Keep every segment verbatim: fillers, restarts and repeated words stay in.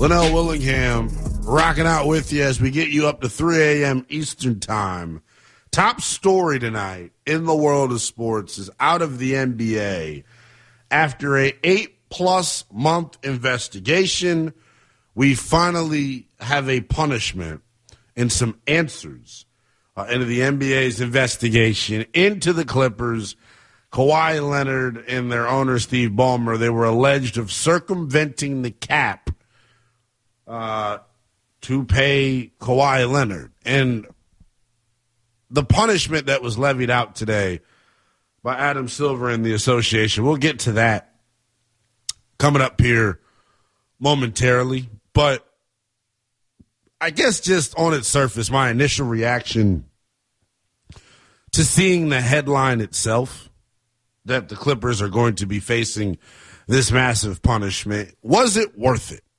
Linnell Willingham rocking out with you as we get you up to three a.m. Eastern Time. Top story tonight in the world of sports is out of the N B A. After a eight-plus month investigation, we finally have a punishment and some answers uh, into the N B A's investigation into the Clippers. Kawhi Leonard and their owner, Steve Ballmer, they were alleged of circumventing the cap Uh, to pay Kawhi Leonard. And the punishment that was levied out today by Adam Silver and the association, we'll get to that coming up here momentarily. But I guess just on its surface, my initial reaction to seeing the headline itself, that the Clippers are going to be facing this massive punishment, was it worth it?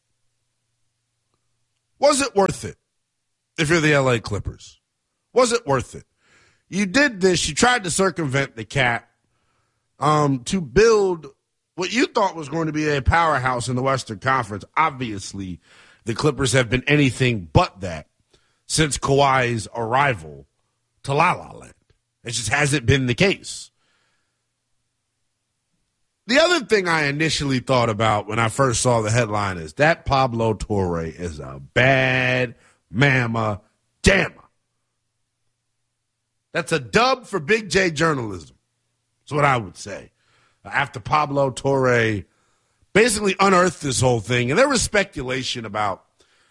Was it worth it if you're the L A Clippers? Was it worth it? You did this. You tried to circumvent the cap um, to build what you thought was going to be a powerhouse in the Western Conference. Obviously, the Clippers have been anything but that since Kawhi's arrival to La La Land. It just hasn't been the case. The other thing I initially thought about when I first saw the headline is that Pablo Torre is a bad mama jamma. That's a dub for Big J journalism. That's what I would say. After Pablo Torre basically unearthed this whole thing, and there was speculation about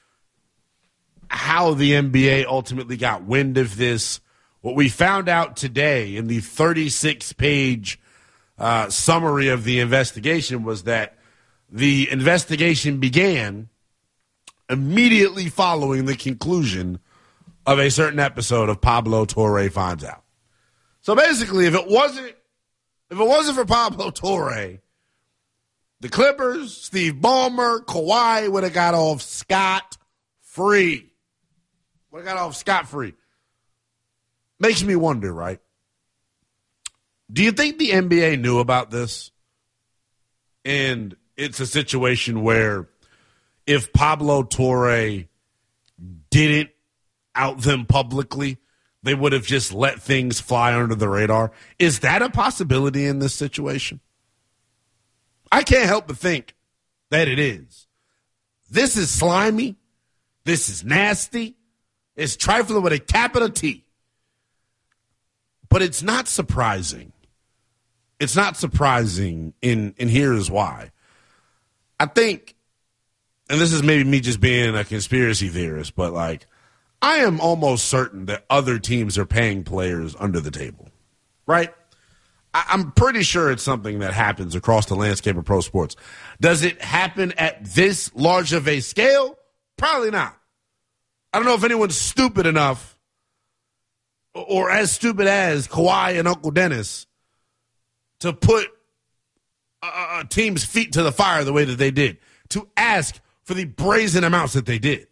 how the N B A ultimately got wind of this. What we found out today in the thirty-six page Uh, summary of the investigation was that the investigation began immediately following the conclusion of a certain episode of Pablo Torre Finds Out. So basically, if it wasn't if it wasn't for Pablo Torre, the Clippers, Steve Ballmer, Kawhi would have got off scot-free. Would have got off scot-free. Makes me wonder, right? Do you think the N B A knew about this? And it's a situation where if Pablo Torre didn't out them publicly, they would have just let things fly under the radar. Is that a possibility in this situation? I can't help but think that it is. This is slimy. This is nasty. It's trifling with a capital T. But it's not surprising. It's not surprising, and, and here's why. I think, and this is maybe me just being a conspiracy theorist, but like, I am almost certain that other teams are paying players under the table, right? I, I'm pretty sure it's something that happens across the landscape of pro sports. Does it happen at this large of a scale? Probably not. I don't know if anyone's stupid enough or as stupid as Kawhi and Uncle Dennis to put a, a team's feet to the fire the way that they did, to ask for the brazen amounts that they did.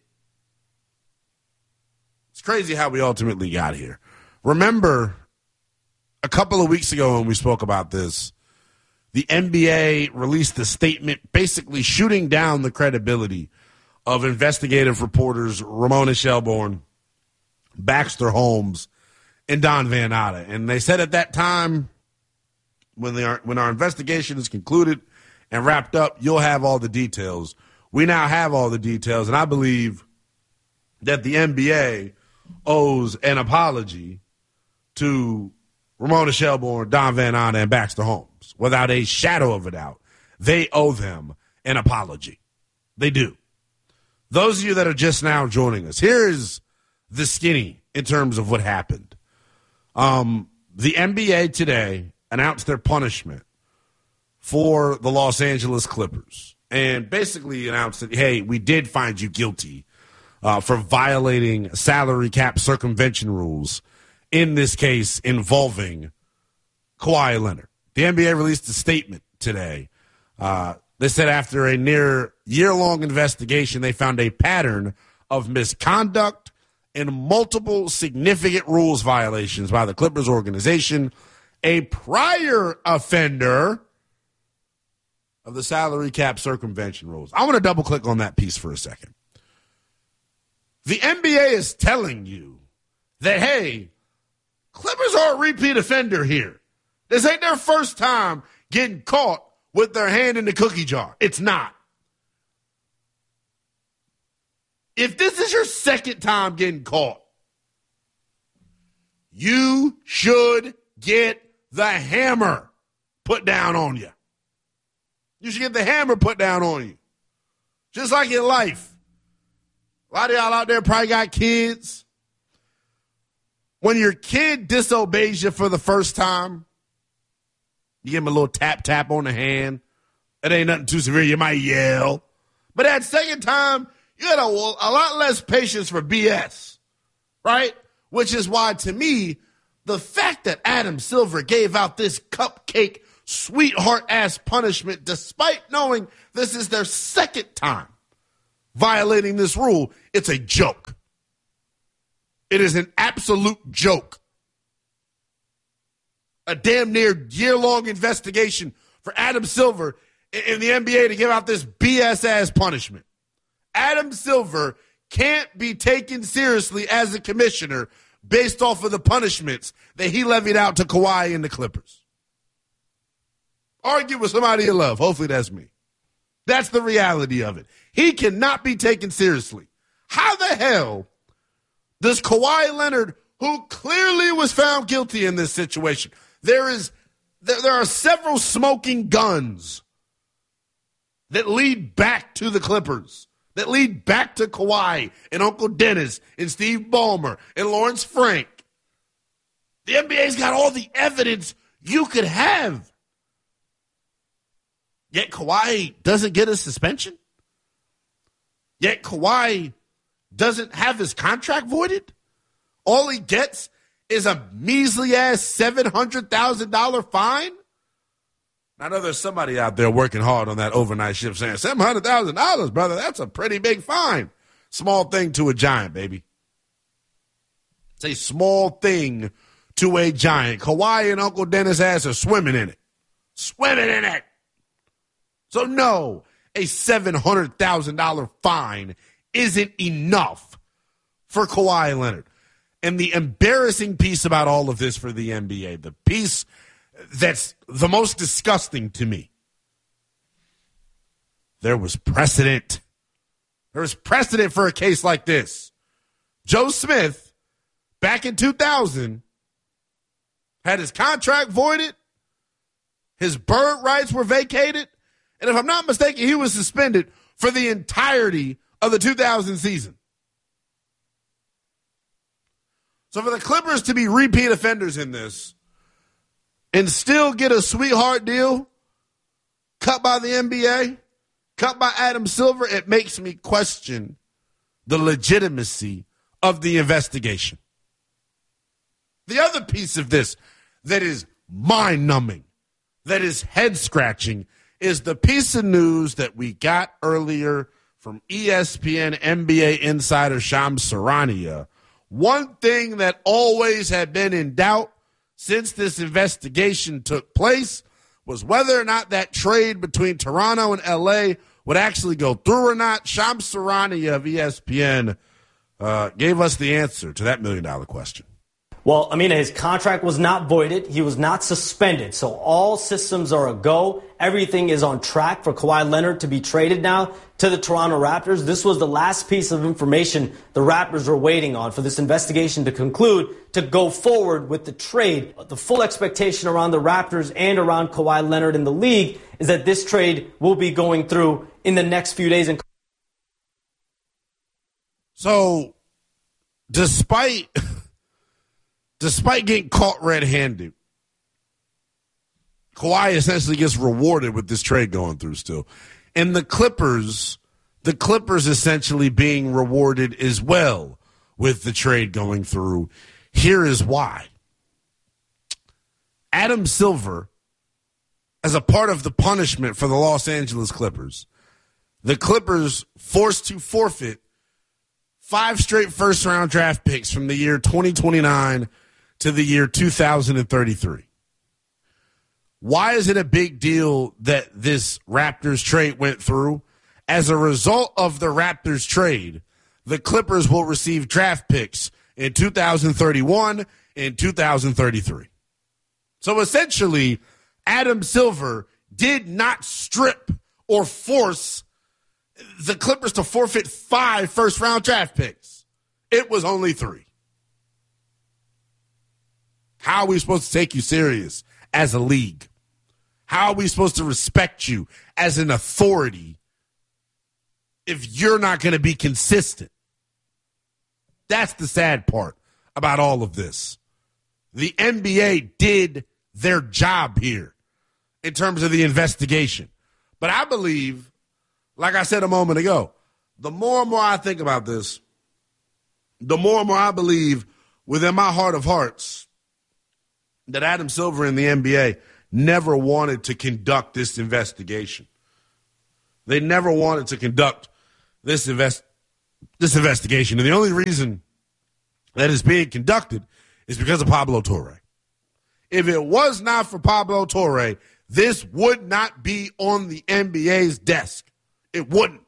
It's crazy how we ultimately got here. Remember, a couple of weeks ago when we spoke about this, the N B A released a statement basically shooting down the credibility of investigative reporters Ramona Shelburne, Baxter Holmes, and Don Van Natta. And they said at that time, when they are, when our investigation is concluded and wrapped up, you'll have all the details. We now have all the details, and I believe that the N B A owes an apology to Ramona Shelburne, Don Van Natta, and Baxter Holmes. Without a shadow of a doubt, they owe them an apology. They do. Those of you that are just now joining us, here is the skinny in terms of what happened. Um, the N B A today announced their punishment for the Los Angeles Clippers and basically announced that, hey, we did find you guilty uh, for violating salary cap circumvention rules, in this case involving Kawhi Leonard. The N B A released a statement today. Uh, they said after a near year-long investigation, they found a pattern of misconduct and multiple significant rules violations by the Clippers organization. A prior offender of the salary cap circumvention rules. I want to double click on that piece for a second. The N B A is telling you that, hey, Clippers are a repeat offender here. This ain't their first time getting caught with their hand in the cookie jar. It's not. If this is your second time getting caught, you should get the hammer put down on you. You should get the hammer put down on you. Just like in life. A lot of y'all out there probably got kids. When your kid disobeys you for the first time, you give him a little tap, tap on the hand. It ain't nothing too severe. You might yell. But that second time, you got a, a lot less patience for B S, right? Which is why, to me, the fact that Adam Silver gave out this cupcake, sweetheart-ass punishment, despite knowing this is their second time violating this rule, it's a joke. It is an absolute joke. A damn near year-long investigation for Adam Silver in the N B A to give out this B S-ass punishment. Adam Silver can't be taken seriously as a commissioner based off of the punishments that he levied out to Kawhi and the Clippers. Argue with somebody you love. Hopefully that's me. That's the reality of it. He cannot be taken seriously. How the hell does Kawhi Leonard, who clearly was found guilty in this situation, there is there, there are several smoking guns that lead back to the Clippers, that lead back to Kawhi and Uncle Dennis and Steve Ballmer and Lawrence Frank. The N B A's got all the evidence you could have. Yet Kawhi doesn't get a suspension? Yet Kawhi doesn't have his contract voided? All he gets is a measly-ass seven hundred thousand dollars fine? I know there's somebody out there working hard on that overnight shift saying, seven hundred thousand dollars, brother, that's a pretty big fine. Small thing to a giant, baby. It's a small thing to a giant. Kawhi and Uncle Dennis' ass are swimming in it. Swimming in it. So no, a seven hundred thousand dollars fine isn't enough for Kawhi Leonard. And the embarrassing piece about all of this for the N B A, the piece that's the most disgusting to me, there was precedent. There was precedent for a case like this. Joe Smith, back in two thousand, had his contract voided, his bird rights were vacated, and if I'm not mistaken, he was suspended for the entirety of the two thousand season. So for the Clippers to be repeat offenders in this and still get a sweetheart deal cut by the N B A, cut by Adam Silver, it makes me question the legitimacy of the investigation. The other piece of this that is mind-numbing, that is head-scratching, is the piece of news that we got earlier from E S P N N B A insider Shams Charania. One thing that always had been in doubt since this investigation took place was whether or not that trade between Toronto and L A would actually go through or not. Shams Charania of E S P N uh, gave us the answer to that million-dollar question. Well, Amina, his contract was not voided. He was not suspended. So all systems are a go. Everything is on track for Kawhi Leonard to be traded now to the Toronto Raptors. This was the last piece of information the Raptors were waiting on for this investigation to conclude to go forward with the trade. The full expectation around the Raptors and around Kawhi Leonard in the league is that this trade will be going through in the next few days. And so despite... Despite getting caught red-handed, Kawhi essentially gets rewarded with this trade going through still. And the Clippers, the Clippers essentially being rewarded as well with the trade going through. Here is why. Adam Silver, as a part of the punishment for the Los Angeles Clippers, the Clippers forced to forfeit five straight first-round draft picks from the year twenty twenty-nine to the year two thousand thirty-three. Why is it a big deal that this Raptors trade went through? As a result of the Raptors trade, the Clippers will receive draft picks in two thousand thirty-one and two thousand thirty-three. So essentially, Adam Silver did not strip or force the Clippers to forfeit five first-round draft picks. It was only three. How are we supposed to take you serious as a league? How are we supposed to respect you as an authority if you're not going to be consistent? That's the sad part about all of this. The N B A did their job here in terms of the investigation. But I believe, like I said a moment ago, the more and more I think about this, the more and more I believe within my heart of hearts that Adam Silver and the N B A never wanted to conduct this investigation. They never wanted to conduct this invest this investigation. And the only reason that it's being conducted is because of Pablo Torre. If it was not for Pablo Torre, this would not be on the N B A's desk. It wouldn't.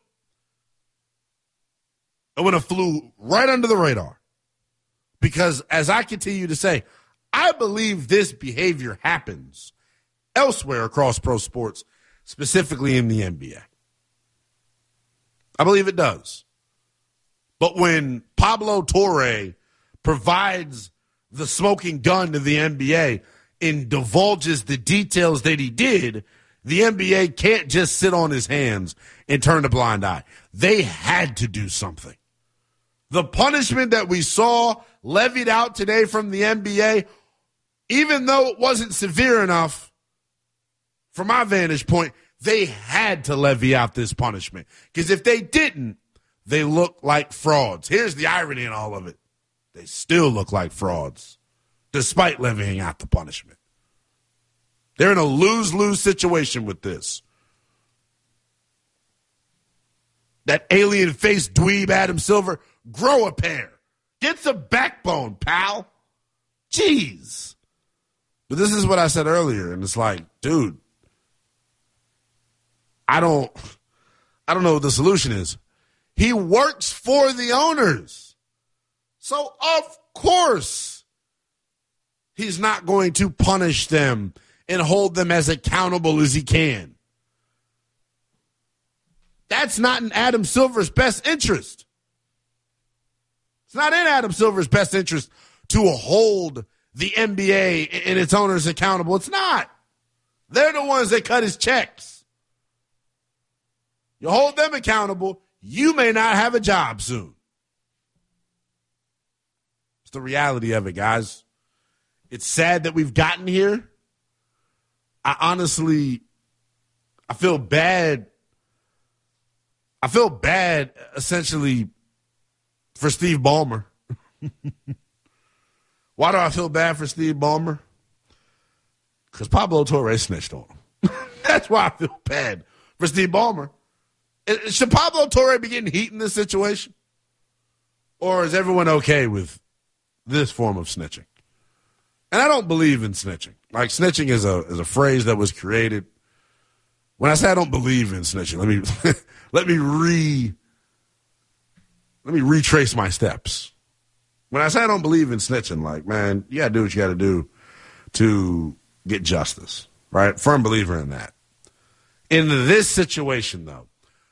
It would have flew right under the radar. Because as I continue to say, I believe this behavior happens elsewhere across pro sports, specifically in the N B A. I believe it does. But when Pablo Torre provides the smoking gun to the N B A and divulges the details that he did, the N B A can't just sit on his hands and turn a blind eye. They had to do something. The punishment that we saw levied out today from the N B A, even though it wasn't severe enough, from my vantage point, they had to levy out this punishment. Because if they didn't, they look like frauds. Here's the irony in all of it. They still look like frauds, despite levying out the punishment. They're in a lose-lose situation with this. That alien-faced dweeb Adam Silver, grow a pair. Get some backbone, pal. Jeez. But this is what I said earlier, and it's like, dude, I don't, I don't know what the solution is. He works for the owners. So, of course, he's not going to punish them and hold them as accountable as he can. That's not in Adam Silver's best interest. It's not in Adam Silver's best interest to hold the N B A and its owners accountable. It's not. They're the ones that cut his checks. You hold them accountable, you may not have a job soon. It's the reality of it, guys. It's sad that we've gotten here. I honestly, I feel bad. I feel bad, essentially, for Steve Ballmer. Why do I feel bad for Steve Ballmer? Because Pablo Torre snitched on him. That's why I feel bad for Steve Ballmer. Should Pablo Torre be getting heat in this situation? Or is everyone okay with this form of snitching? And I don't believe in snitching. Like, snitching is a is a phrase that was created. When I say I don't believe in snitching, let me let me re let me retrace my steps. When I say I don't believe in snitching, like, man, you gotta do what you gotta do to get justice, right? Firm believer in that. In this situation, though,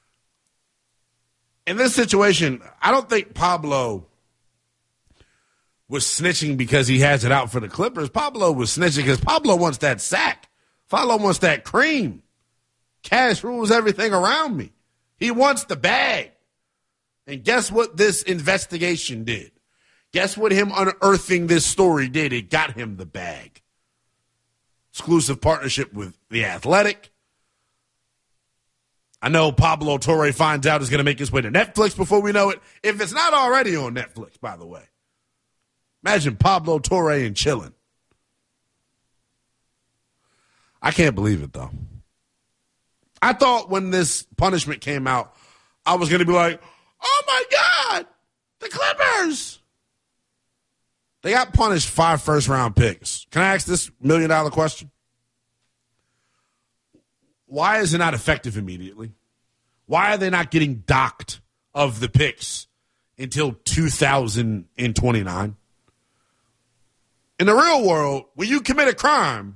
in this situation, I don't think Pablo was snitching because he has it out for the Clippers. Pablo was snitching because Pablo wants that sack. Pablo wants that cream. Cash rules everything around me. He wants the bag. And guess what this investigation did? Guess what him unearthing this story did? It got him the bag. Exclusive partnership with The Athletic. I know Pablo Torre finds out is going to make his way to Netflix before we know it. If it's not already on Netflix, by the way. Imagine Pablo Torre and chilling. I can't believe it, though. I thought when this punishment came out, I was going to be like, oh, my God, the Clippers. They got punished five first-round picks. Can I ask this million-dollar question? why is it not effective immediately? Why are they not getting docked of the picks until two thousand twenty-nine? In the real world, when you commit a crime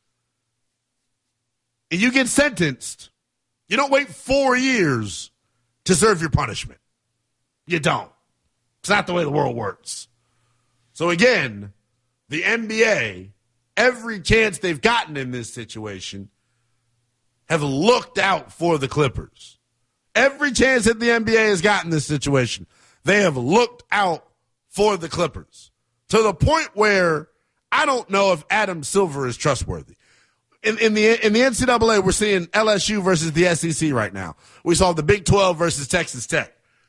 and you get sentenced, you don't wait four years to serve your punishment. You don't. It's not the way the world works. So again, the N B A, every chance they've gotten in this situation, have looked out for the Clippers. Every chance that the N B A has gotten this situation, they have looked out for the Clippers. To the point where I don't know if Adam Silver is trustworthy. In, in the in the N C double A, we're seeing L S U versus the S E C right now. We saw the Big twelve versus Texas Tech.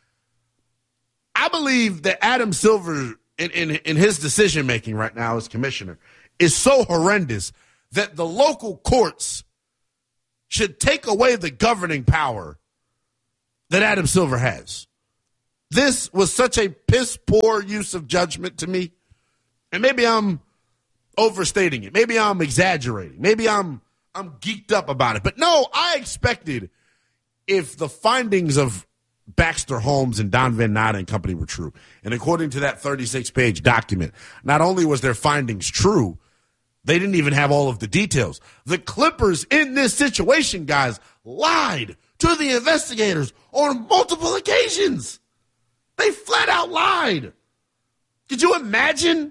I believe that Adam Silver, in, in, in his decision-making right now as commissioner, is so horrendous that the local courts should take away the governing power that Adam Silver has. This was such a piss-poor use of judgment to me. And maybe I'm overstating it. Maybe I'm exaggerating. Maybe I'm I'm geeked up about it. But no, I expected, if the findings of Baxter Holmes and Don Van Natta and company were true, and according to that thirty-six page document, not only was their findings true, they didn't even have all of the details. The Clippers in this situation, guys, lied to the investigators on multiple occasions. They flat out lied. Could you imagine?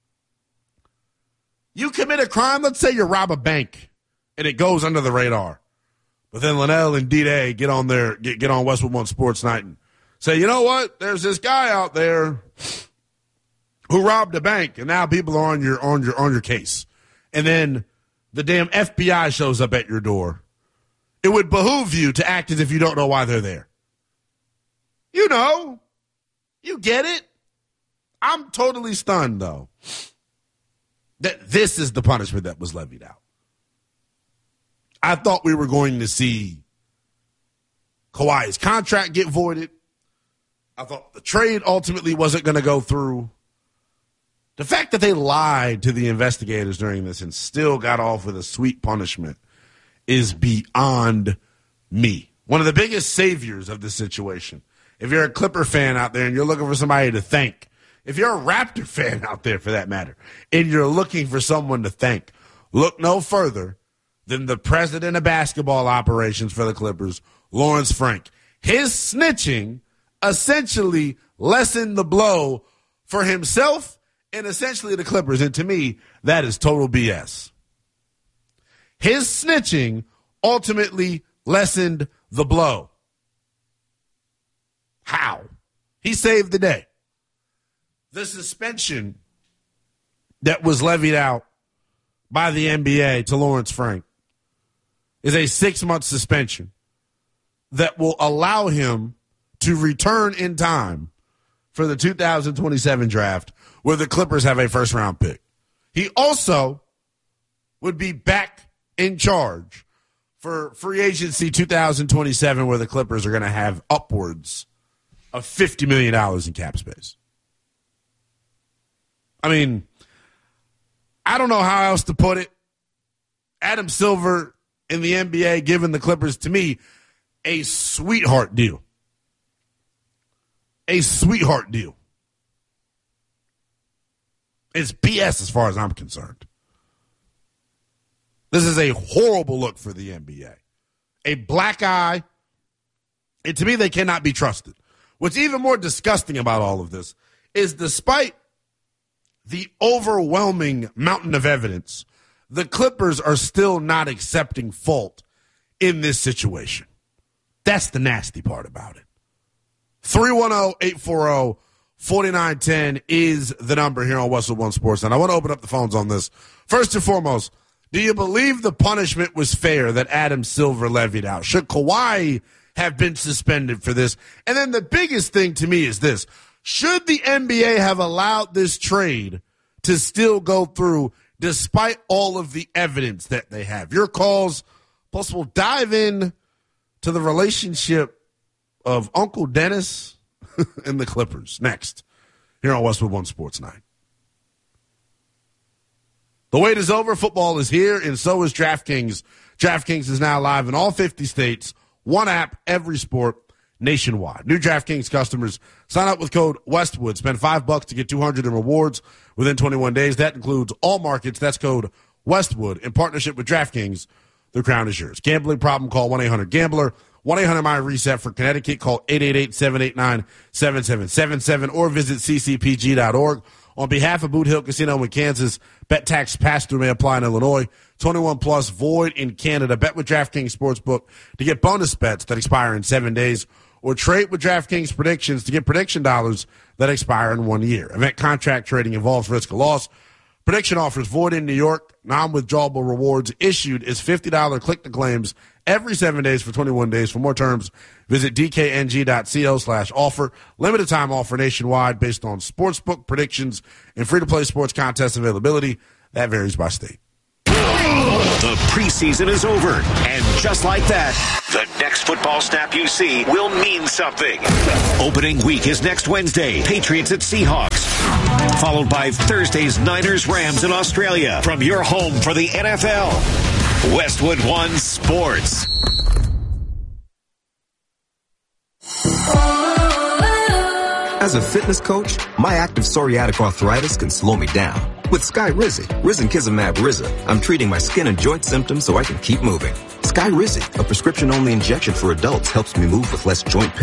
You commit a crime, let's say you rob a bank, and it goes under the radar. But then Linnell and D-Day get on their get, get on Westwood One Sports Night and say, you know what? There's this guy out there who robbed a bank, and now people are on your on your on your case. And then the damn F B I shows up at your door. It would behoove you to act as if you don't know why they're there. You know. You get it. I'm totally stunned, though, that this is the punishment that was levied out. I thought we were going to see Kawhi's contract get voided. I thought the trade ultimately wasn't going to go through. The fact that they lied to the investigators during this and still got off with a sweet punishment is beyond me. One of the biggest saviors of this situation. If you're a Clipper fan out there and you're looking for somebody to thank, if you're a Raptor fan out there for that matter, and you're looking for someone to thank, look no further than the president of basketball operations for the Clippers, Lawrence Frank. His snitching essentially lessened the blow for himself and essentially the Clippers. And to me, that is total B S. His snitching ultimately lessened the blow. How? He saved the day. The suspension that was levied out by the N B A to Lawrence Frank is a six-month suspension that will allow him to return in time for the two thousand twenty-seven draft, where the Clippers have a first-round pick. He also would be back in charge for free agency two thousand twenty-seven, where the Clippers are going to have upwards of fifty million dollars in cap space. I mean, I don't know how else to put it. Adam Silver in the N B A giving the Clippers, to me, a sweetheart deal. A sweetheart deal. It's B S as far as I'm concerned. This is a horrible look for the N B A. A black eye. And to me, they cannot be trusted. What's even more disgusting about all of this is, despite the overwhelming mountain of evidence, the Clippers are still not accepting fault in this situation. That's the nasty part about it. three one zero, eight four zero, four nine one zero is the number here on Westwood One Sports. And I want to open up the phones on this. First and foremost, do you believe the punishment was fair that Adam Silver levied out? Should Kawhi have been suspended for this? And then the biggest thing to me is this. Should the N B A have allowed this trade to still go through despite all of the evidence that they have? Your calls, plus we'll dive in to the relationship of Uncle Dennis and the Clippers next here on Westwood One Sports Night. The wait is over. Football is here, and so is DraftKings DraftKings is now live in all fifty states. One app, every sport, nationwide. New DraftKings customers sign up with code Westwood. Spend five bucks to get two hundred in rewards within twenty-one days. That includes all markets. That's code Westwood. In partnership with DraftKings, the crown is yours. Gambling problem, call one eight hundred gambler. one eight hundred my reset for Connecticut. Call eight eight eight, seven eight nine, seven seven seven seven or visit c c p g dot org. On behalf of Boot Hill Casino in Kansas, bet tax pass-through may apply in Illinois. twenty-one plus void in Canada. Bet with DraftKings Sportsbook to get bonus bets that expire in seven days. Or trade with DraftKings Predictions to get prediction dollars that expire in one year. Event contract trading involves risk of loss. Prediction offers void in New York. Non-withdrawable rewards issued is fifty dollars click-to-claims every seven days for twenty-one days. For more terms, visit dkng.co slash offer. Limited time offer nationwide based on sportsbook predictions and free-to-play sports contest availability. That varies by state. The preseason is over, and just like that, the next football snap you see will mean something. Opening week is next Wednesday, Patriots at Seahawks, followed by Thursday's Niners-Rams in Australia. From your home for the N F L, Westwood One Sports. As a fitness coach, my active psoriatic arthritis can slow me down. With Skyrizi, Risankizumab Riza, I'm treating my skin and joint symptoms so I can keep moving. Skyrizi, a prescription-only injection for adults, helps me move with less joint pain.